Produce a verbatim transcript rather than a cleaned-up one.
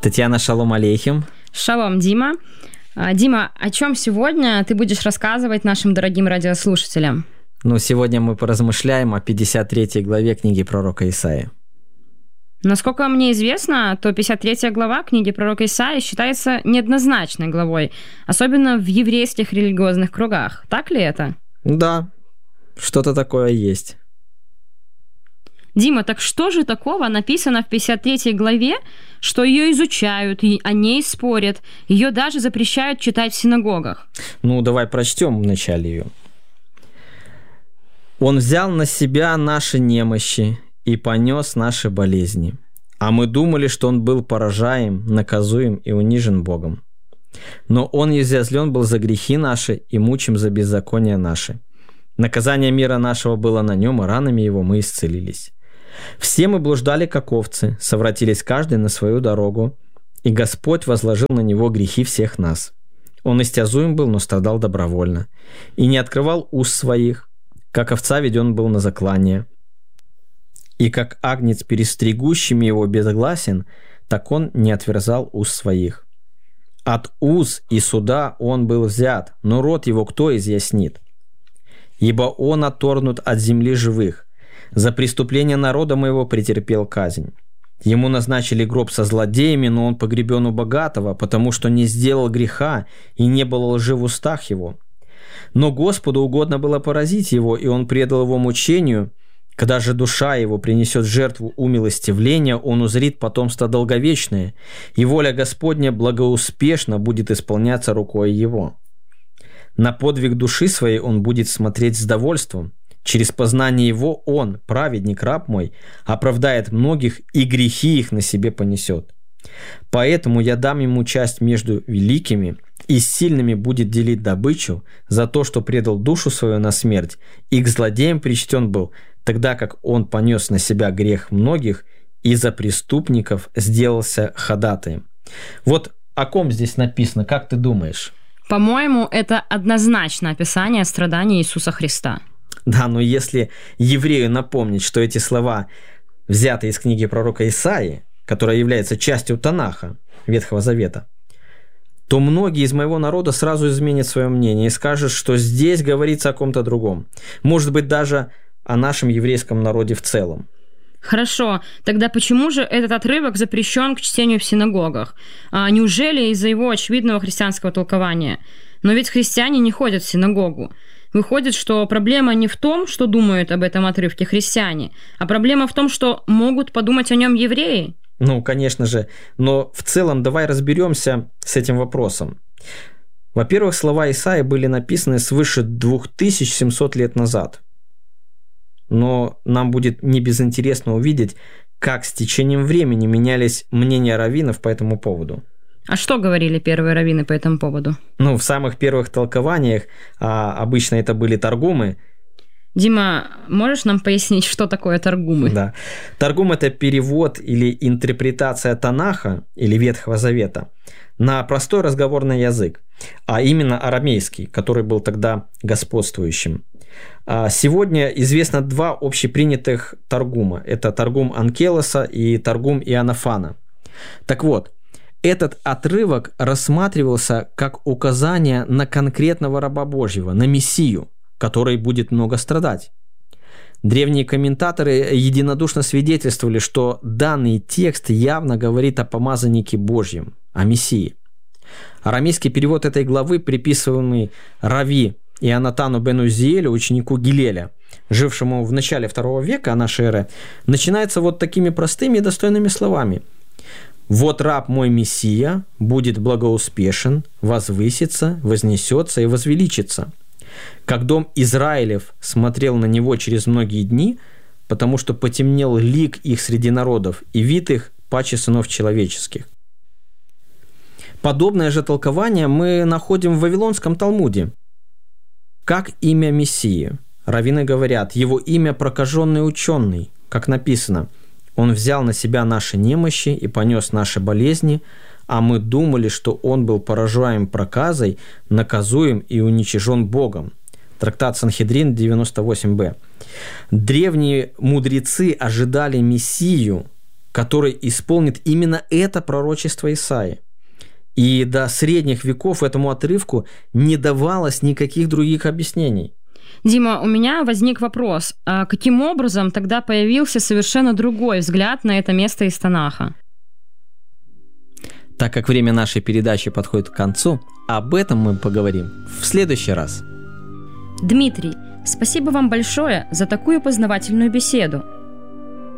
Татьяна, шалом алейхим. Шалом, Дима. Дима, о чем сегодня ты будешь рассказывать нашим дорогим радиослушателям? Ну, сегодня мы поразмышляем о пятьдесят третьей главе книги пророка Исаии. Насколько мне известно, то пятьдесят третья глава книги пророка Исаии считается неоднозначной главой, особенно в еврейских религиозных кругах. Так ли это? Да, что-то такое есть. Дима, так что же такого написано в пятьдесят третьей главе, что ее изучают, и о ней спорят, ее даже запрещают читать в синагогах? Ну, давай прочтем вначале ее. «Он взял на себя наши немощи и понес наши болезни, а мы думали, что он был поражаем, наказуем и унижен Богом. Но он изъязвлен был за грехи наши и мучим за беззакония наши. Наказание мира нашего было на нем, и ранами его мы исцелились. Все мы блуждали, как овцы, совратились каждый на свою дорогу, и Господь возложил на него грехи всех нас. Он истязуем был, но страдал добровольно, и не открывал уст своих, как овца веден был на заклание. И как агнец, перестригущими его безгласен, так он не отверзал уст своих. От уз и суда он был взят, но рот его кто изъяснит? Ибо он отторгнут от земли живых. За преступление народа моего претерпел казнь. Ему назначили гроб со злодеями, но он погребен у богатого, потому что не сделал греха и не было лжи в устах его. Но Господу угодно было поразить его, и он предал его мучению. Когда же душа его принесет жертву умилостивления, он узрит потомство долговечное, и воля Господня благоуспешно будет исполняться рукой его. На подвиг души своей он будет смотреть с довольством. Через познание его он, праведник, раб мой, оправдает многих, и грехи их на себе понесет. Поэтому я дам ему часть между великими, и с сильными будет делить добычу за то, что предал душу свою на смерть, и к злодеям причтен был, тогда как он понес на себя грех многих, и за преступников сделался ходатаем». Вот о ком здесь написано, как ты думаешь? По-моему, это однозначно описание страданий Иисуса Христа. Да, но если еврею напомнить, что эти слова взяты из книги пророка Исаии, которая является частью Танаха, Ветхого Завета, то многие из моего народа сразу изменят свое мнение и скажут, что здесь говорится о ком-то другом. Может быть, даже о нашем еврейском народе в целом. Хорошо, тогда почему же этот отрывок запрещен к чтению в синагогах? А неужели из-за его очевидного христианского толкования? Но ведь христиане не ходят в синагогу. Выходит, что проблема не в том, что думают об этом отрывке христиане, а проблема в том, что могут подумать о нем евреи. Ну, конечно же, но в целом давай разберемся с этим вопросом. Во-первых, слова Исаии были написаны свыше две тысячи семьсот лет назад. Но нам будет не безинтересно увидеть, как с течением времени менялись мнения раввинов по этому поводу. А что говорили первые раввины по этому поводу? Ну, в самых первых толкованиях, а обычно это были таргумы. Дима, можешь нам пояснить, что такое таргумы? Да. Таргум – это перевод или интерпретация Танаха или Ветхого Завета на простой разговорный язык, а именно арамейский, который был тогда господствующим. А сегодня известно два общепринятых таргума. Это таргум Анкелоса и таргум Иоаннафана. Так вот, этот отрывок рассматривался как указание на конкретного раба Божьего, на Мессию, который будет много страдать. Древние комментаторы единодушно свидетельствовали, что данный текст явно говорит о помазаннике Божьем, о Мессии. Арамейский перевод этой главы, приписываемый Рави Ионатану бен Узиэлю, ученику Гилеля, жившему в начале второго века нашей эры, начинается вот такими простыми и достойными словами. «Вот раб мой Мессия будет благоуспешен, возвысится, вознесется и возвеличится. Как дом Израилев смотрел на него через многие дни, потому что потемнел лик их среди народов, и вид их паче сынов человеческих». Подобное же толкование мы находим в Вавилонском Талмуде. Как имя Мессии? Раввины говорят, его имя прокаженный ученый, как написано: «Он взял на себя наши немощи и понес наши болезни, а мы думали, что он был поражаем проказой, наказуем и уничижен Богом». Трактат Санхедрин девяносто восемь бэ. Древние мудрецы ожидали Мессию, который исполнит именно это пророчество Исаии. И до средних веков этому отрывку не давалось никаких других объяснений. Дима, у меня возник вопрос. А каким образом тогда появился совершенно другой взгляд на это место из Танаха? Так как время нашей передачи подходит к концу, об этом мы поговорим в следующий раз. Дмитрий, спасибо вам большое за такую познавательную беседу.